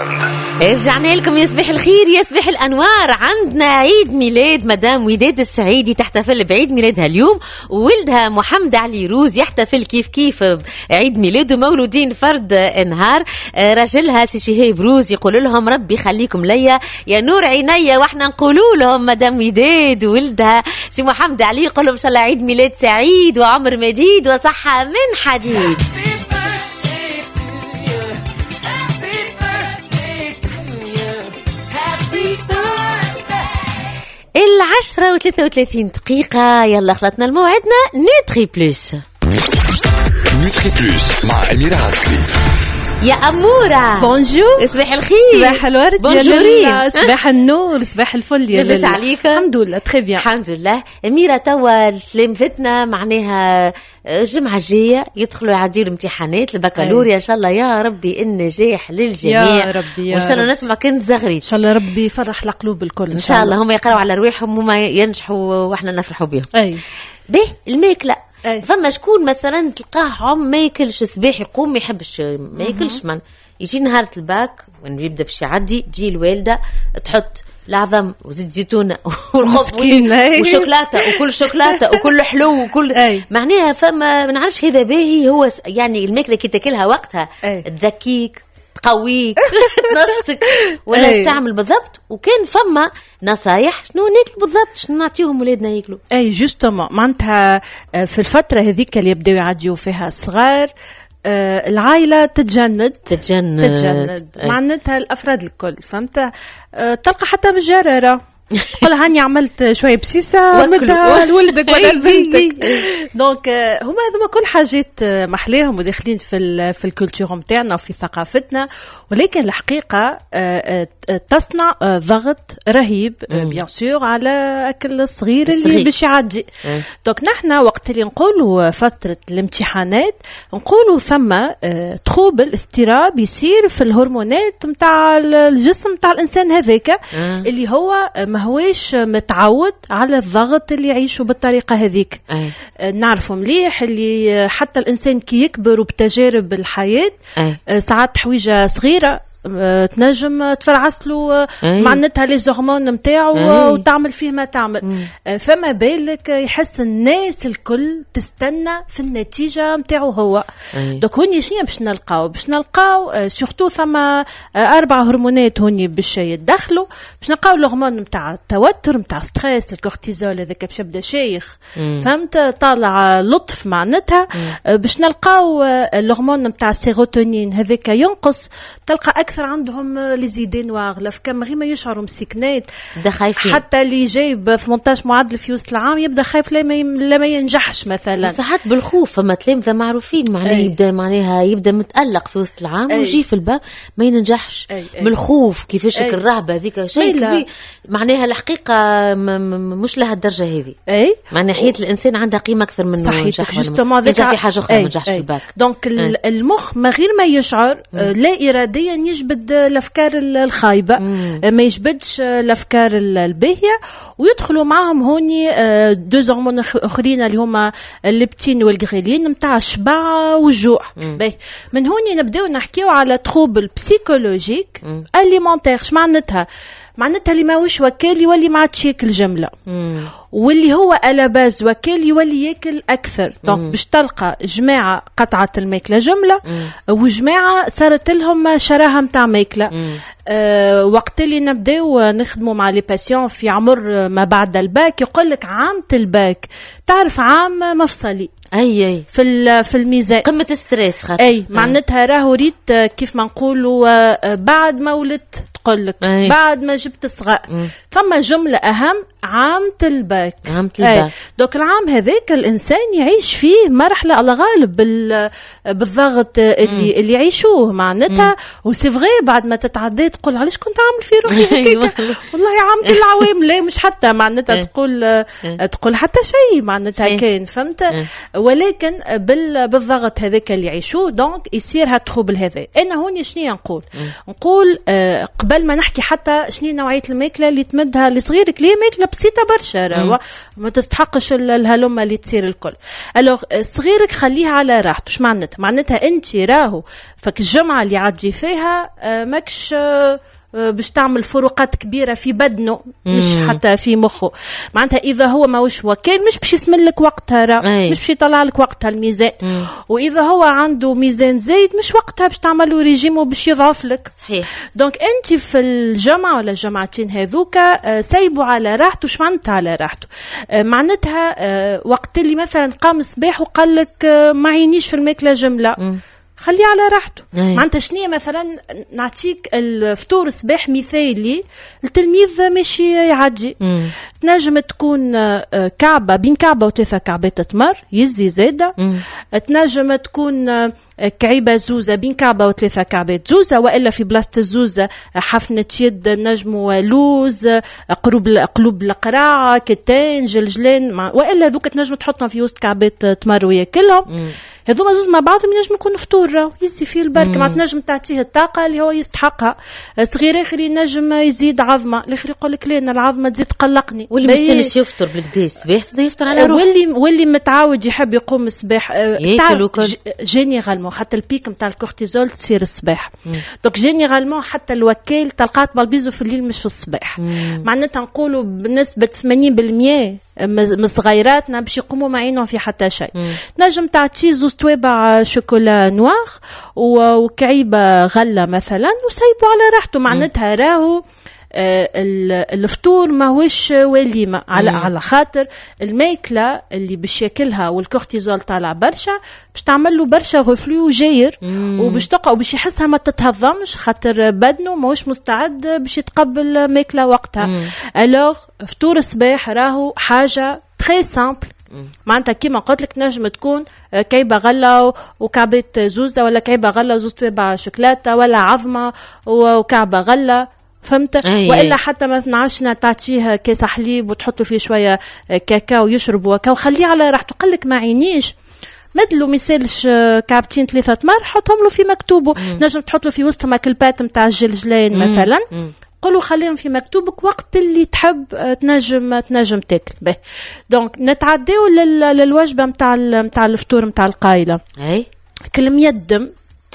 رجعنا لكم. يصبح الخير يصبح الأنوار. عندنا عيد ميلاد مدام وداد السعيدي تحتفل بعيد ميلادها اليوم، وولدها محمد علي روز يحتفل كيف عيد ميلاده. مولودين فرد نهار. رجلها سي شهيب روز يقول لهم ربي يخليكم ليا يا نور عينيا، واحنا نقولوا لهم مدام وداد وولدها سي محمد علي يقول لهم ان شاء الله عيد ميلاد سعيد وعمر مديد وصحة من حديد. العشرة 33 دقيقة. يلا خلطنا الموعدنا. نوتري بلوس مع أميرة عسكري. يا أمورة بونجور. صباح الخير. صباح الورد. بونجورين. صباح النور. صباح الفل. يا لاباس عليك؟ الحمد لله تري بيان. الحمد لله. أميرة توا تلامذتنا معناها الجمعة الجاية يدخلوا يعديوا الامتحانات البكالوريا. إن شاء الله يا ربي النجاح للجميع يا ربي. وإن شاء الله نسمع كنت زغريت. إن شاء الله ربي يفرح القلوب الكل. إن شاء الله هم يقرأوا على رواحهم وما ينجحوا وإحنا نفرحوا بهم. أي به الماكلة. أي. فما شكون مثلا تلقاه عم ما ياكلش صباح يقوم ما يحبش ما ياكلش من يجي نهار الباك وين يبدا باش يعدي تجي الوالده تحط العظم وزيت زيتونه والخبز وشوكولاته وكل شوكولاته وكل حلو وكل معناها فما ما نعرفش هذا باهي. هو يعني الماكله كي تاكلها وقتها تذكيك تقويك تنشطك ولا ايش تعمل بالضبط. وكان فما نصايح شنو ناكل بالضبط شنو نعطيهم ولادنا ياكلوا. اي جوستومون معناتها في الفتره هذيك اللي يبداو يعديوا فيها صغار العائله تتجند معناتها الافراد الكل فهمت. تلقى حتى بالجراره قل هاني عملت شويه بسيسه مدها لولدك ولا لبنتك. دونك هما هذوما كل حاجات محليهم وداخلين في الكولتور نتاعنا وفي ثقافتنا، ولكن الحقيقه تصنع ضغط رهيب بيان سور على اكل الصغير اللي باش يعدي. دونك نحن وقت اللي نقولوا فتره الامتحانات نقولوا ثم تخوبل اضطراب يصير في الهرمونات نتاع الجسم نتاع الانسان هذاك اللي هو ما هوش متعود على الضغط اللي يعيشه بالطريقة هذيك. نعرفوا مليح اللي حتى الإنسان كي يكبر وبتجارب الحياة ساعات حويجة صغيرة تنجم تفرعس له معناتها لي هرمون نتاعو وتعمل فيه ما تعمل. فما بالك يحس الناس الكل تستنى في النتيجة نتاعو هو. دوك هوني شنو باش نلقاو سورتو ثم 4 هرمونات هوني باش يتدخلوا باش نلقاو الهرمون نتاع التوتر نتاع ستريس الكورتيزول هذاك باش يبدا شيخ فهمت طالع لطف معناتها باش نلقاو الهرمون نتاع السيروتونين هذاك ينقص. تلقى أكثر عندهم ليزيدي نواغ لفكم غير ما يشعروا مسكنات حتى اللي جايب 18 معدل في وسط العام يبدا خايف لما ينجحش مثلا. ساعات بالخوف فما تلامذة معروفين معناها يبدا متألق في وسط العام ويجي في الباك ما ينجحش من الخوف كيفاش الرهبة هذيك شيء كبير. معناها الحقيقة مش لها الدرجة هذه. معناها حياة الإنسان عندها قيمة أكثر من صحيح نجح في حاجة أخرى ما نجحش في الباك. دونك المخ ما غير ما يشعر لا إراديا يجبد الأفكار الخايبة ما يجبدش الأفكار الباهية ويدخلوا معهم هوني 2 هرمون أخرين اللي هما الليبتين والغريلين متاع الشبع والجوع. من هوني نبداو نحكيو على تروبل بسيكولوجيك أليمونتير. معناتها اللي ماهوش وكال يولي ما عادش ياكل جملة واللي هو على باز وكال يولي ياكل أكثر. دونك باش تلقى جماعة قطعت الماكلة جملة وجماعة صارت لهم شراهة متاع ماكلة. وقت اللي نبداو نخدموا مع لي باسيون في عمر ما بعد الباك يقولك عامة الباك تعرف عام مفصلي اي في الميزان قمة ستريس خاطر معناتها راهو ريت كيف ما نقولوا بعد ما ولدت تقولك بعد ما جبت صغار فما جملة أهم عامة الباك. دوك العام هذاك الإنسان يعيش فيه مرحلة على غالب بالضغط اللي يعيشوه معناتها وسي فغي بعد ما تتعدي تقول علاش كنت عامل في روحي هكاك والله عام كل العوام لا مش حتى معناتها تقول حتى شيء معناتها كان فهمت. ولكن بالضغط هذاك اللي يعيشوه دونك يصير هالتخوبل هذا. أنا هوني شنو نقول قبل ما نحكي حتى شنو نوعية الماكلة اللي تمدها لصغيرك ليه ماكلة بسيطة برشا ما تستحقش الهلمة اللي تصير الكل. ألوغ صغيرك خليها على راحته. شو معناتها أنت راهو فك الجمعة اللي عادي فيها ماكش باش تعمل فروقات كبيرة في بدنه مش حتى في مخه. معناتها إذا هو ماوش وكيل مش باش يسمن لك وقتها مش باش يطلع لك وقتها الميزان. وإذا هو عنده ميزان زايد مش وقتها باش تعملوا ريجيم وباش يضعف لك. صحيح. دونك أنت في الجامعة ولا الجامعتين هذوكا سايبوا على راحته. شو معناتها على راحته؟ معناتها وقت اللي مثلا قام صباح وقال لك ما عينيش في الماكلة جملة خليه على راحته. معناتها شنية مثلا نعطيك الفطور صباح مثالي التلميذ ماشي يعدي. تنجم تكون كعبة بين كعبة وثلاثة كعبات تمر يزي زادة. تنجم تكون كعيبة زوزة بين كعبة وثلاثة كعبات زوزة، وإلا في بلاصة الزوزة حفنة يد نجموا لوز قلوب القراعة كتان جلجلان وإلا ذوك تنجم تحطهم في وسط كعبات تمر وياكلهم. هذوما زوز مع بعضهم ينجم يكونوا فطور يزي فيه البركة. ما تنجم تعطيه الطاقة اللي هو يستحقها. صغير آخر ينجم يزيد عظمة، الآخر يقول لك لا أنا العظمة تزيد تقلقني. واللي مستنش يفطر بالكدا الصباح يفطر على روحه. واللي متعود يحب يقوم الصباح ياكل وكل جينيرالمون حتى البيك نتاع الكورتيزول تصير الصباح. دونك جينيرالمون حتى الوكيل تلقات بالبيزو في الليل مش في الصباح. معناتها نقولوا بنسبة 80% من صغيراتنا باش يقوموا معينهم في حتى شيء. نجم تعطي زوز توابع شوكولا نوار وكعيبة غلة مثلا وسيبوا على راحته. معناتها راهو الفطور ماهوش وليمة على خاطر الماكلة اللي باش ياكلها والكورتيزول طالع برشا باش تعمل له برشا غفلو وجاير وباش تقع وباش يحسها ما تتهضمش خاطر بدنه ماهوش مستعد باش يتقبل ماكلة وقتها. ألوغ فطور الصباح راهو حاجة تري سامبل. معناتها كيما قلت لك نجم تكون كعبة غلة وكعبة زوزة ولا كعبة غلة وزوز توابع شوكولاتة ولا عظمة وكعبة غلة فهمت. وإلا حتى ما تنعشنا تعطيه كاس حليب وتحطوا فيه شوية كاكاو يشربوا وكاو خليه على راحته. قلك ما عينيش مدلو ميسالش كعبتين 3 تمر حطهم له في مكتوبه. نجم تحط له في وسطهم الكلبات متاع الجلجلين مثلا قولوا خليهم في مكتوبك وقت اللي تحب تنجم تاكل به. دونك نتعداو للوجبة متاع الفطور متاع القايلة. كلمية الدم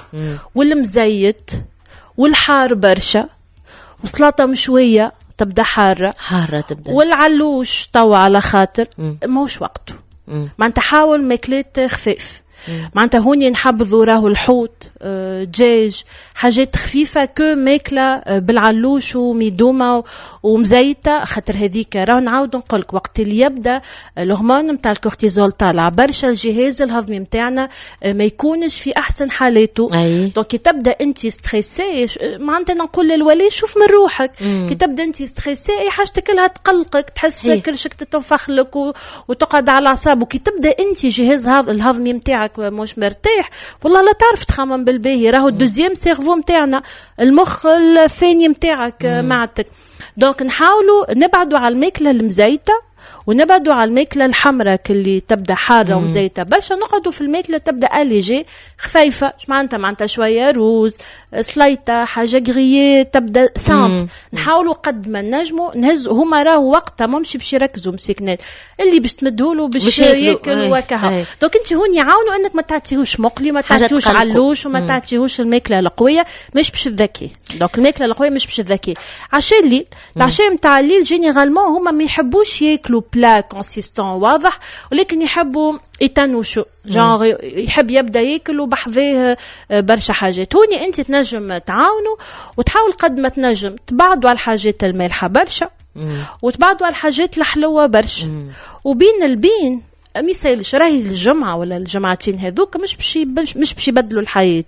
والمزيت والحار برشا وسلطة مشوية تبدا حارة تبدا والعلوش طوى على خاطر موش وقته. معناتها حاول ماكلات خفيف. معناتها هوني نحبذوا راهو الحوت دجاج حاجات خفيفة كو ماكلة بالعلوش وميدومة ومزيتة خاطر هذيك راهو نعاود نقولك وقت اللي يبدا الهرمون متاع الكورتيزول طالع برشا الجهاز الهضمي متاعنا ما يكونش في احسن حالاته. دونك كي تبدا انت ستريسي معناتها نقول للولي شوف من روحك كي تبدا انت ستريسي اي حاجه كلها تقلقك تحس كرشك تتنفخ لك وتقعد على اعصابك. كي تبدا انت جهاز الهضمي متاعك مش مرتاح والله لا تعرف تخمم بالباهي. راهو الدوزيام سيرفو متاعنا المخ الثاني متاعك معدتك. دونك نحاولوا نبعدوا على الماكله المزيته ونبعدوا على الماكله الحمراء اللي تبدا حاره ومزيته برشا. نقعدوا في الماكله تبدا اليجي خفيفه. معناتها شويه روز سليطه حاجه غرييه تبدا سامب. نحاولوا قد ما نجموا نهز هما راهو وقتها ممشي باش يركزوا مسكنات اللي باش تمدهولو باش ياكل وكها. دونك انت هون يعاونوا انك ما تعطيهوش مقلي ما تعطيهوش علوش وما تعطيهوش الماكله القويه مش باش تذكي. دونك الماكله القويه مش باش تذكي. عشاء الليل العشاء نتاع الليل جينيرالمون هما ما يحبوش ياكلوا بلا كونسيستون واضح ولكن يحبوا يتنوشوا جانغ يحب يبدا ياكل وبحذاه برشا حاجات. هوني انت تنجم تعاونوا وتحاول قد ما تنجم تبعدوا على الحاجات المالحه برشا وتبعدوا على الحاجات الحلوه برشا وبين البين مثالش راهي الجمعة ولا الجمعتين هذوك مش باش يبدلوا الحياة.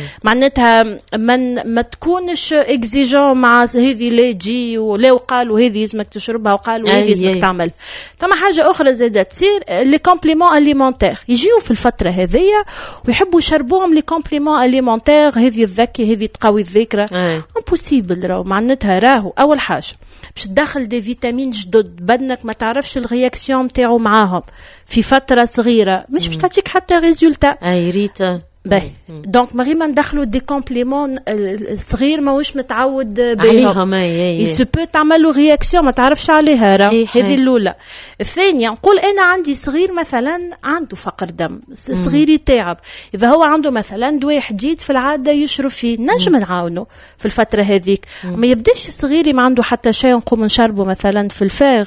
معناتها ما تكونش اكزيجون مع هذه لا تجي ولا وقالوا هذه لازمك تشربها وقالوا هذه لازمك تعمل. ثم حاجة أخرى زادة تصير لي كومبليمون أليمونتير يجيو في الفترة هذية ويحبوا يشربوهم لي كومبليمون أليمونتير هذه الذكي هذه تقوي الذاكرة امبوسيبل. راهو معناتها راهو أول حاجة باش تدخل دي فيتامين جدد بدنك ما تعرفش الرياكسيون متاعو معاهم في فترة صغيرة مش باش تعطيك حتى ريزولتا. ريتا باهي دونك مريم ندخلوا دي كومبليمون. الصغير ماهوش متعود عليهم يسبو تعمل له رياكسيون ما تعرفش عليها. هذه الاولى. الثانيه نقول انا عندي صغير مثلا عنده فقر دم، صغير يتعب، اذا هو عنده مثلا دواء حديد في العاده يشرب فيه نجم نعاونه في الفتره هذيك. ما يبداش صغيري ما عنده حتى شيء نقوم نشربه مثلا في الفاغ.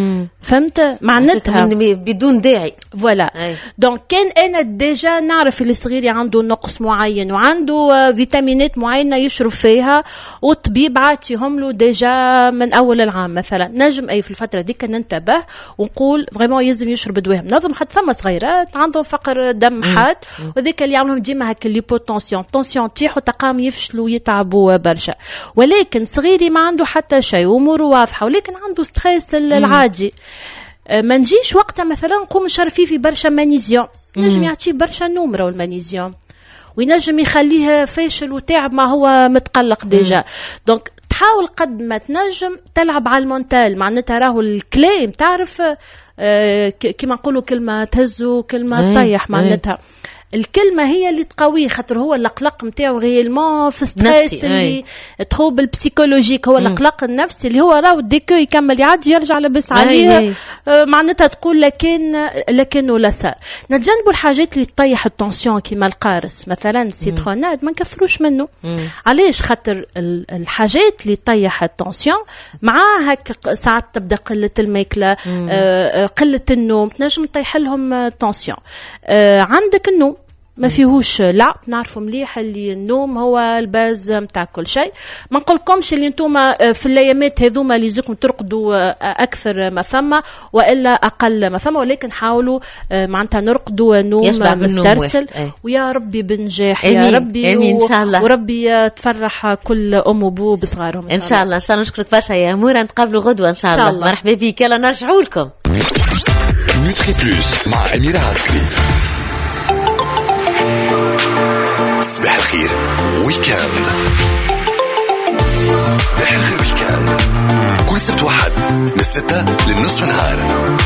فهمت معناتها بدون داعي. فوالا دونك كان انا ديجا نعرف اللي صغيري عنده نقص معين وعنده فيتامينات معينه يشرب فيها والطبيب عاطيهم له ديجا من اول العام مثلا، نجم اي في الفتره ديك ننتبه ونقول فريمون يلزم يشرب دواء منظم. خاطر ثم صغيرات عندهم فقر دم حاد وذاك اللي يعملهم ديما هكا ليبوتونسيون تيح وتقام يفشلوا ويتعبوا برشا. ولكن صغيري ما عنده حتى شيء واموره واضحه ولكن عنده ستريس العادي، ما نجيش وقتها مثلا نقوم نشرب فيه في برشا مانيزيوم، نجم يعطيه برشا نمره والمانيزيوم وينجم يخليه فاشل وتعب ما هو متقلق ديجا. دونك تحاول قد ما تنجم تلعب على المونتال، معناتها راهو الكلام تعرف كما نقولوا كلمه تهزو كلمه تطيح، معناتها الكلمه هي اللي تقويه. خاطر هو القلق نتاعو غيلمون في ستريس اللي تخوب البسيكولوجيك، هو القلق النفسي اللي هو راهو ديكو يكمل يعدي يرجع لبس عليه. معناتها تقول لكنه لا صار. نتجنبوا الحاجات اللي تطيح التنسيون كيما القارص مثلا سيتروناد ما نكثروش منه. علاش؟ خاطر الحاجات اللي تطيح التنسيون معاها ساعات تبدا قله الماكله، قله النوم تنجم تطيح لهم التنسيون. عندك النوم ما فيهوش لا، نعرفوا مليح اللي النوم هو الباز متاع كل شيء. ما نقولكمش اللي نتوما في الايامات هذوما اللي يزيكم ترقدوا اكثر ما ثم والا اقل ما ثم، ولكن حاولوا معناتها نرقدوا نوم مسترسل. ويا ربي بنجاح يا ربي امين ان شاء الله، وربي تفرح كل ام وبو بصغارهم ان شاء الله. ان شاء الله نشكرك برشا يا اموره، نتقابلوا غدوه ان شاء الله. مرحبا بك، يلا نرجعوا لكم نوتري بلوس مع أميرة عسكري. صباح الخير ويكاند. صباح الخير ويكاند كل سبت واحد من 6 للنصف نهار.